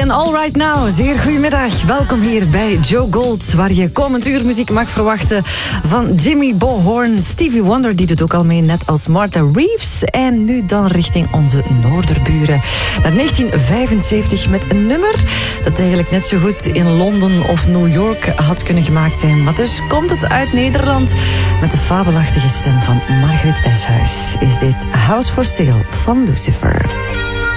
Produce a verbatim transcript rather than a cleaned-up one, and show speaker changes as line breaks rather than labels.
en All Right Now. Zeer goedemiddag. Welkom hier bij Joe Gold, waar je komend uur muziek mag verwachten van Jimmy Bohorn. Stevie Wonder, die doet ook al mee, net als Martha Reeves. En nu dan richting onze noorderburen. Naar negentien vijfenzeventig met een nummer dat eigenlijk net zo goed in Londen of New York had kunnen gemaakt zijn. Maar dus komt het uit Nederland met de fabelachtige stem van Margriet Eshuis. Is dit House for Sale van Lucifer.